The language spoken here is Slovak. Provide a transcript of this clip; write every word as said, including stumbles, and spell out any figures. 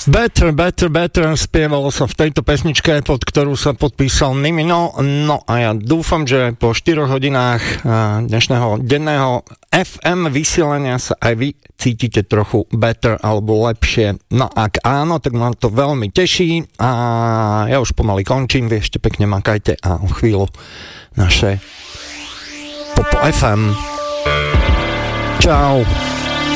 Better, better, better spievalo sa v tejto pesničke, pod ktorú sa podpísal Nimino. No a ja dúfam, že po štyroch hodinách dnešného denného ef em vysielania sa aj vy cítite trochu better alebo lepšie. No ak áno, tak ma to veľmi teší a ja už pomaly končím, vy ešte pekne makajte a o chvíľu naše Popo ef em. Čau.